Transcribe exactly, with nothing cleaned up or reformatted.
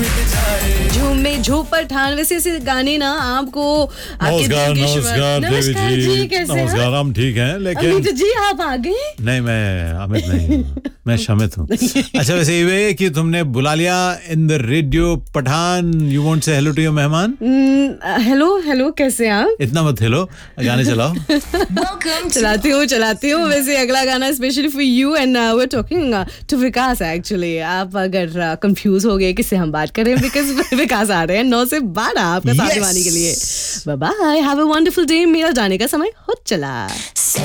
झूमे झूम पठान वैसे ऐसे गाने ना आपको नमस्कार नमस्कार देवी जी, कैसे नमस्कार, हम ठीक हैं लेकिन अमित जी आप आ गए? नहीं, मैं अमित नहीं हूँ, मैं शमित हूँ। अच्छा, वैसे ये कि तुमने बुला लिया in the radio Pathan, you want say hello to your मेहमान? हेलो हेलो, कैसे आप? इतना मत हेलो, गाने चलाओ। चलाती हूँ चलाती हूँ वैसे अगला गाना specially for you and we are talking to Vikas. Actually आप अगर कंफ्यूज uh, हो गए किससे हम बात करें, बिकॉज विकास आ रहे हैं नौ से बारह आपका साथ निभाने के लिए। Bye bye, have a wonderful day. मेरा जाने का समय हो चला।